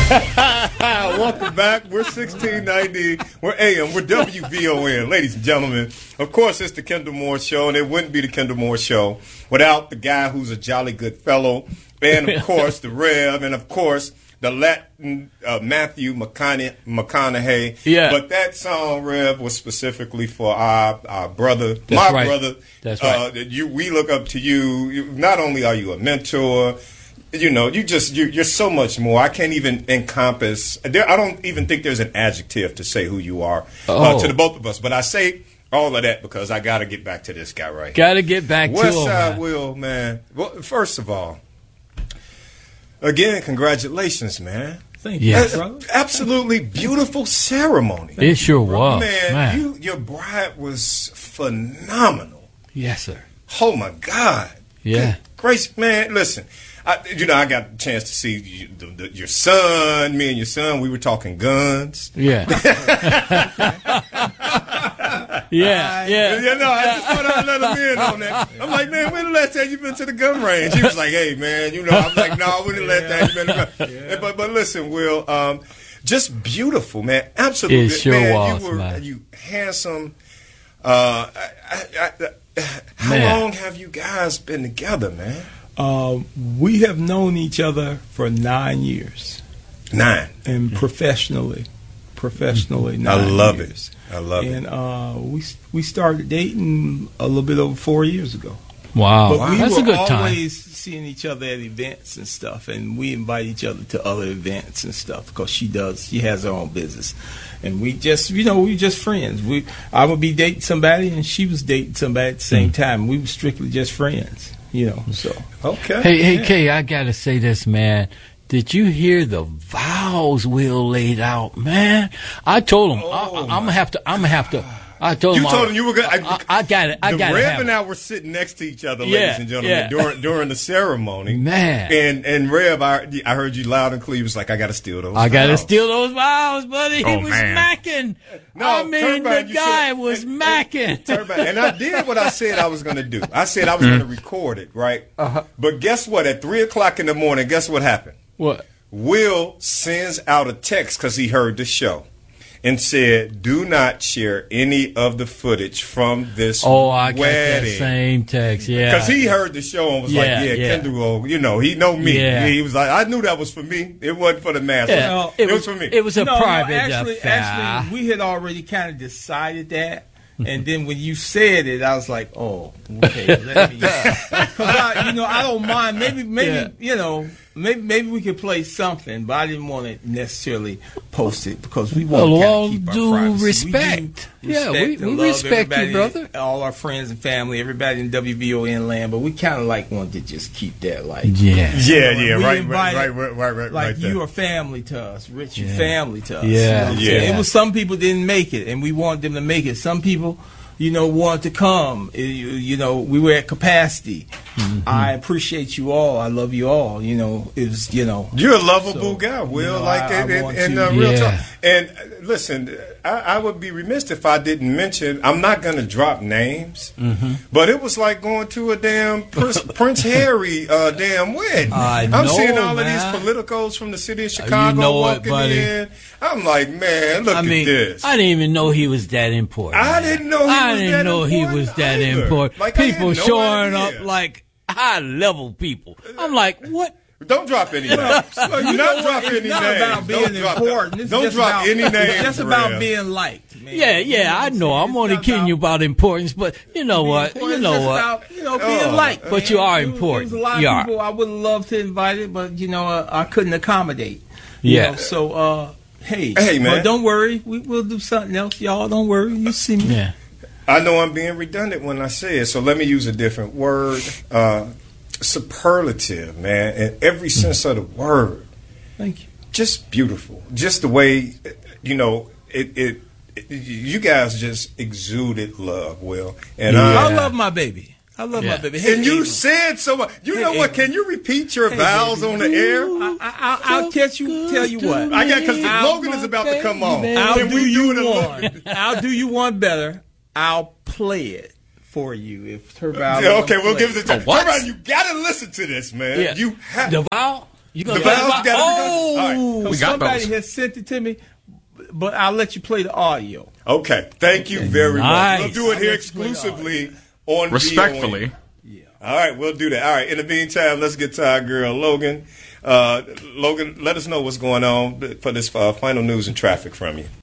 Welcome back. We're 1690. We're AM. We're WVON. Ladies and gentlemen, of course, it's the Kendall Moore Show, and it wouldn't be the Kendall Moore Show without the guy who's a jolly good fellow, and, of course, the Rev, and, of course, the Latin Matthew McConaughey. Yeah. But that song, Rev, was specifically for our brother, brother. That's right. We look up to you. Not only are you a mentor, you know, you're so much more. I can't even encompass. I don't even think there's an adjective to say who you are to the both of us. But I say all of that because I got to get back to this guy right here. Got to get back to him. Westside Will, man. Well, first of all, again, congratulations, man. Thank you, brother. Absolutely beautiful ceremony. It sure was. Man, your bride was phenomenal. Yes, sir. Oh, my God. Yeah. Grace, man, listen. I got a chance to see your son. Me and your son, we were talking guns. Yeah. Yeah. You know, I just thought I'd let him in on that. I'm like, man, when the last time you been to the gun range? He was like, hey, man, you know. I'm like, no, when the last time you been to the gun? Yeah. But listen, Will, just beautiful, man. Absolutely. It sure was, you handsome. How long have you guys been together, man? We have known each other for 9 years. 9. And professionally 9 I love years. it. I love it. And we started dating a little bit over 4 years ago. Wow. But we That's were a good time. always seeing each other at events and stuff, and we invite each other to other events and stuff because she has her own business. And we just, we were just friends. I would be dating somebody and she was dating somebody at the same time. We were strictly just friends. So okay. Hey, Kay, I gotta say this, man. Did you hear the vows Will laid out, man? I told him I'm gonna have to. I told him. You told him you were going. I got it. The Rev and I were sitting next to each other, ladies and gentlemen, during the ceremony. Man. And Rev, I heard you loud and clear. He was like, I got to steal those. I got to steal those vows, buddy. He was macking. No, the guy was macking. And I did what I said I was going to do. I said I was going to record it, right? But guess what? At 3:00 in the morning, guess what happened? What? Will sends out a text because he heard the show. And said, do not share any of the footage from this wedding. I got that same text, Because he heard the show and was Kendall, he know me. Yeah. He was like, I knew that was for me. It wasn't for the mass. Yeah. It was for me. It was a private affair. Actually, we had already kind of decided that. And then when you said it, I was like, oh, okay, let me. Because I don't mind. Maybe we could play something, but I didn't want to necessarily post it because we want to keep our privacy. Respect. We respect you, brother. All our friends and family, everybody in WVON land, but we kind of wanted to just keep that right. Like you are family to us, Rich, you family to us. Yeah, It was some people didn't make it, and we wanted them to make it. Some people, wanted to come. We were at capacity. Mm-hmm. I appreciate you all. I love you all. It was, You're a lovable guy, Will. Real talk. And listen, I would be remiss if I didn't mention, I'm not going to drop names, but it was like going to a damn Prince Harry damn wedding. I'm seeing all of these politicos from the city of Chicago walking in. I'm like, man, look at this. I didn't even know he was that important. I didn't know he was that important. Like, people showing up like high-level people. I'm like, what? Don't drop any names. You're not dropping any names. It's not about being important. Don't drop any names. It's just about being liked, man. Yeah, I know. I'm only kidding you about importance, but you know what? Being liked. But you are important. There's a lot of people I would love to invite it, but I couldn't accommodate. Hey, man. But don't worry, we'll do something else, y'all. Don't worry, you see me. Yeah. I know I'm being redundant when I say it, so let me use a different word. Superlative, man, in every sense of the word. Thank you. Just beautiful. Just the way, you guys just exuded love, Will. And I love my baby. My baby. Hey, and you said so much. You know what? Can you repeat your vows on the air? I'll tell you what. Because Logan is about to come on. I'll do you one better. I'll play it for you if Turbine. Okay, we'll give it to Turbine. You gotta listen to this, man. Yeah. You have the vow. The vows gotta be done. All right. somebody has sent it to me, but I'll let you play the audio. Okay. Thank you very much. We'll do it here exclusively on respectfully. VOA. Yeah. All right, we'll do that. All right. In the meantime, let's get to our girl Logan. Logan, let us know what's going on for this final news and traffic from you.